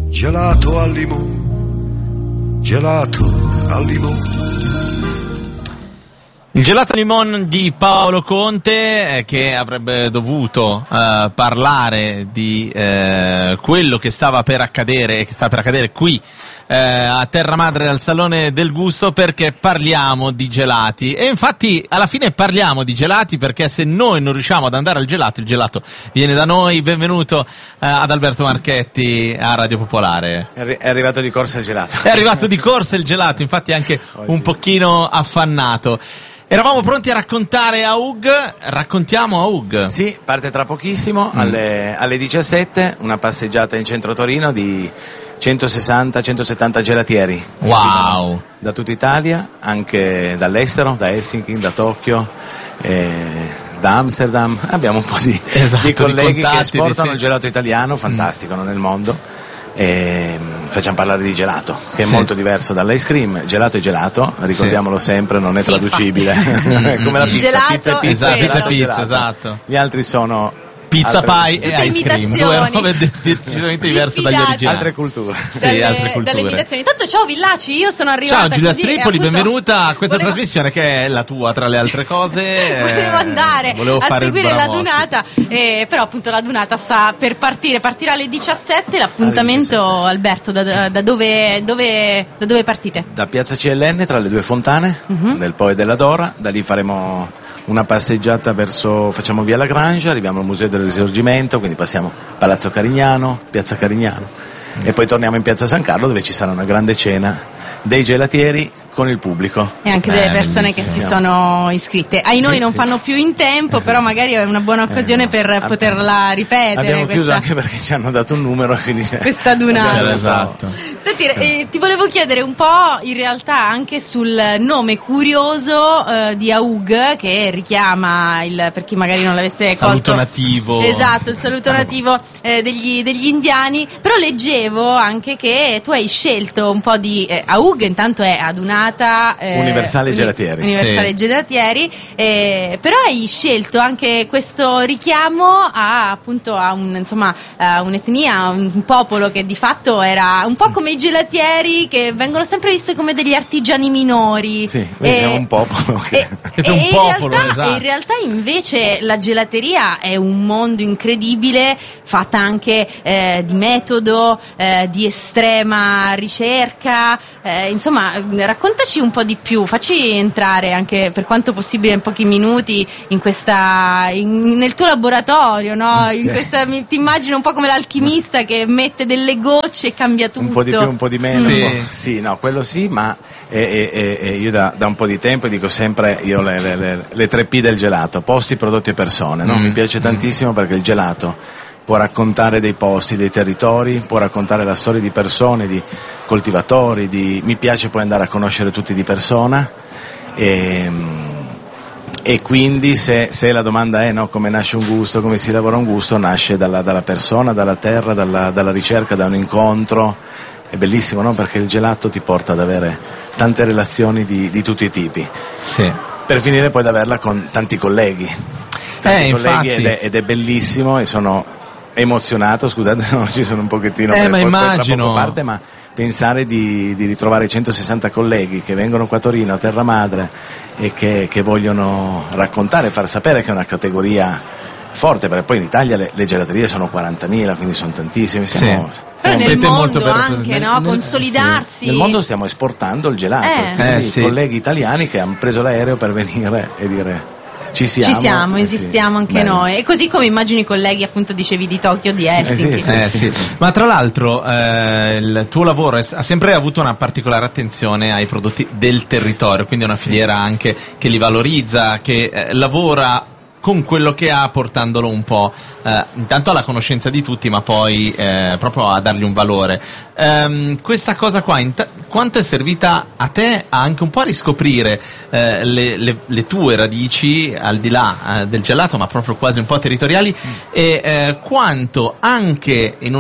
Gelato al limone, gelato al limone. Il gelato al limone di Paolo Conte, che avrebbe dovuto parlare di quello che stava per accadere e che sta per accadere qui a Terra Madre al Salone del Gusto, perché parliamo di gelati. E infatti alla fine parliamo di gelati perché se noi non riusciamo ad andare al gelato, il gelato viene da noi. Benvenuto ad Alberto Marchetti a Radio Popolare. È arrivato di corsa il gelato. È arrivato di corsa il gelato, infatti anche un pochino affannato. Eravamo pronti a raccontare Aug, raccontiamo Aug. Sì, parte tra pochissimo, alle 17, una passeggiata in centro Torino di 160-170 gelatieri. Wow! Da tutta Italia, anche dall'estero, da Helsinki, da Tokyo, da Amsterdam. Abbiamo un po' di colleghi che esportano il gelato italiano, fantastico, nel mondo. E facciamo parlare di gelato, che è molto diverso dall'ice cream. Gelato è gelato, ricordiamolo sempre, non è traducibile. Come la pizza, gelato, pizza e pizza, esatto, gelato, pizza, gelato. esatto. Gli altri sono pizza, pie e ice cream, imitazioni. due robe decisamente diverse dagli originali. altre culture. Sì, altre culture. Dalle imitazioni. Intanto ciao Villaci, io sono arrivata. Ciao Giulia così, Stripoli, appunto, benvenuta a questa trasmissione che è la tua tra le altre cose. Volevo andare volevo a fare seguire il la bravo dunata, però appunto la dunata sta per partirà alle 17. L'appuntamento, Alberto, da dove partite? Da Piazza CLN, tra le due fontane, del Po e della Dora. Da lì faremo una passeggiata facciamo via Lagrange, arriviamo al Museo del Risorgimento, quindi passiamo Palazzo Carignano, Piazza Carignano e poi torniamo in Piazza San Carlo, dove ci sarà una grande cena dei gelatieri con il pubblico. E anche delle persone che si sono iscritte. Noi non fanno più in tempo, però magari è una buona occasione per poterla ripetere. Abbiamo chiuso anche perché ci hanno dato un numero, quindi questa dunata. Esatto. Senti, ti volevo chiedere un po' in realtà anche sul nome curioso di Aug, che richiama per chi magari non l'avesse saluto colto. nativo. Esatto, il saluto nativo degli indiani. Però leggevo anche che tu hai scelto un po' di Aug, intanto è adunata Universale Gelatieri. Universale Gelatieri, però hai scelto anche questo richiamo a un'etnia, un popolo che di fatto era un po' come i gelatieri, che vengono sempre visti come degli artigiani minori. Sì, siamo un popolo. In realtà invece la gelateria è un mondo incredibile, fatta anche di metodo, di estrema ricerca, insomma raccontaci un po' di più, facci entrare anche per quanto possibile in pochi minuti nel tuo laboratorio, no? Ti immagino un po' come l'alchimista che mette delle gocce e cambia tutto. Un po' di più, un po' di meno. Sì, no, quello sì, ma io da un po' di tempo dico sempre le 3P del gelato: posti, prodotti e persone, no? Mi piace tantissimo perché il gelato può raccontare dei posti, dei territori, può raccontare la storia di persone, di coltivatori, mi piace poi andare a conoscere tutti di persona e quindi se la domanda è come nasce un gusto, come si lavora un gusto, nasce dalla persona, dalla terra, dalla ricerca, da un incontro. È bellissimo, no? Perché il gelato ti porta ad avere tante relazioni di tutti i tipi, per finire poi ad averla con tanti colleghi. Ed è bellissimo, e sono emozionato, scusate se ci sono un pochettino ma immagino parte, ma pensare di ritrovare 160 colleghi che vengono qua a Torino, a Terra Madre, e che vogliono raccontare, far sapere che è una categoria forte, perché poi in Italia le gelaterie sono 40.000, quindi sono tantissime. Però nel mondo anche, consolidarsi. Nel mondo stiamo esportando il gelato, quindi colleghi italiani che hanno preso l'aereo per venire e dire ci siamo, esistiamo anche noi. E così come immagino i colleghi, appunto dicevi, di Tokyo, di Helsinki. Sì. Ma tra l'altro il tuo lavoro ha sempre avuto una particolare attenzione ai prodotti del territorio, quindi è una filiera anche che li valorizza, che lavora con quello che ha, portandolo un po' intanto alla conoscenza di tutti, ma poi proprio a dargli un valore. Questa cosa qua quanto è servita a te anche un po' a riscoprire le tue radici al di là del gelato, ma proprio quasi un po' territoriali, e quanto anche in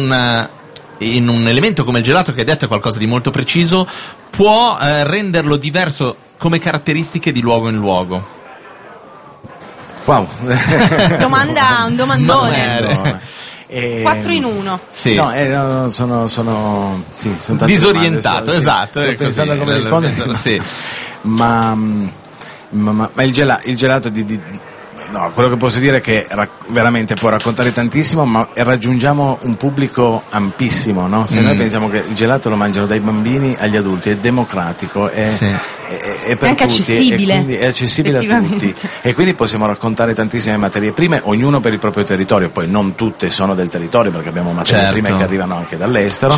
un elemento come il gelato, che hai detto è qualcosa di molto preciso, può renderlo diverso come caratteristiche di luogo in luogo. Wow. Un domandone. 4 in 1. Sì. No, sono disorientato, domande, esatto. Sto pensando a come rispondere. Sì. Ma il gelato no, quello che posso dire è che veramente può raccontare tantissimo, ma raggiungiamo un pubblico ampissimo, no? Se noi pensiamo che il gelato lo mangiano dai bambini agli adulti, è democratico, è per anche tutti, accessibile. e quindi è accessibile a tutti, e quindi possiamo raccontare tantissime materie prime, ognuno per il proprio territorio. Poi non tutte sono del territorio, perché abbiamo materie prime che arrivano anche dall'estero,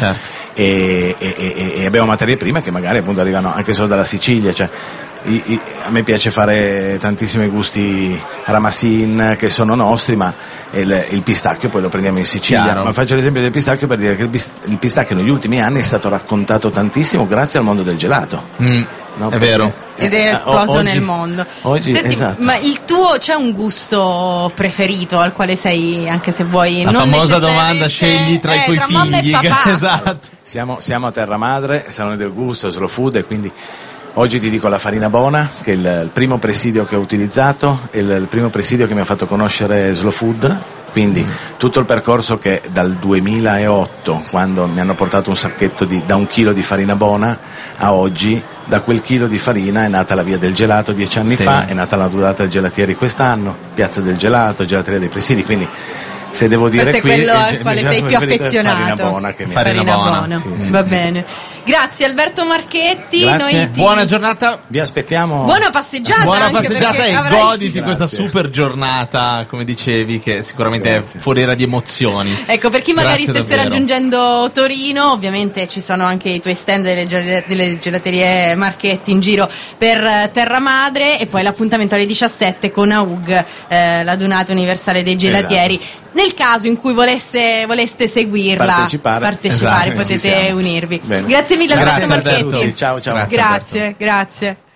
e abbiamo materie prime che magari appunto arrivano anche solo dalla Sicilia, cioè a me piace fare tantissimi gusti Ramasin che sono nostri, ma il pistacchio poi lo prendiamo in Sicilia. Chiaro. Ma faccio l'esempio del pistacchio per dire che il pistacchio negli ultimi anni è stato raccontato tantissimo grazie al mondo del gelato. No, è vero. Ed è esploso oggi, nel mondo. Oggi, senti, esatto. Ma il tuo, c'è un gusto preferito al quale sei, anche se vuoi, la non famosa domanda, scegli tra i tuoi figli. Mamma e papà. Esatto. Siamo a Terra Madre, Salone del Gusto, Slow Food, e quindi oggi ti dico la farina Bona, che è il primo presidio che ho utilizzato, il primo presidio che mi ha fatto conoscere Slow Food. Quindi tutto il percorso che dal 2008, quando mi hanno portato un sacchetto da 1 chilo di farina Bona, a oggi, da quel chilo di farina è nata la Via del Gelato 10 anni fa, è nata la Durata del Gelatieri quest'anno, Piazza del Gelato, Gelateria dei Presidi, quindi se devo dire questo qui è quello al quale sei più affezionato. Farina Bona, che Farina Bona. Sì, va bene. Grazie Alberto Marchetti. Grazie. Buona giornata. Vi aspettiamo. Buona passeggiata. Buona anche passeggiata e avrai... goditi questa super giornata, come dicevi, che sicuramente è foriera di emozioni. Ecco, per chi magari Grazie stesse davvero. raggiungendo Torino, ovviamente ci sono anche i tuoi stand delle gelaterie Marchetti in giro per Terra Madre, e poi l'appuntamento alle 17 con AUG, la Donata Universale dei Gelatieri. Esatto. Nel caso in cui voleste seguirla, partecipare, potete unirvi. Bene. Grazie mille Grazie, Alberto Alberto. Marchetti. Ciao. Grazie.